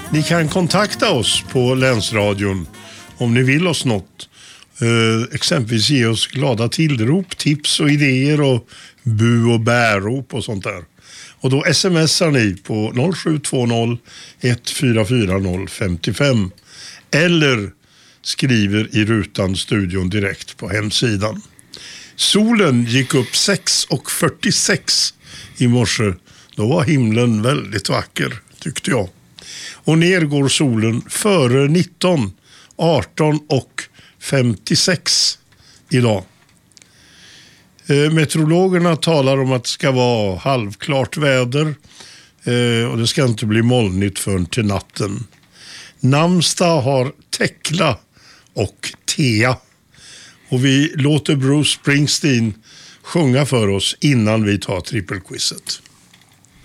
Ni kan kontakta oss på Länsradion om ni vill oss något. Exempelvis ge oss glada tillrop, tips och idéer och bu- och bärrop och sånt där. Och då smsar ni på 0720 144 055 eller skriver i rutan studion direkt på hemsidan. Solen gick upp 6:46 i morse. Då var himlen väldigt vacker, tyckte jag. Och ner går solen före 19, 18 och 56 idag. Meteorologerna talar om att det ska vara halvklart väder och det ska inte bli molnigt förrän till natten. Namnsdag har Tekla och Thea. Och vi låter Bruce Springsteen sjunga för oss innan vi tar trippelquizet.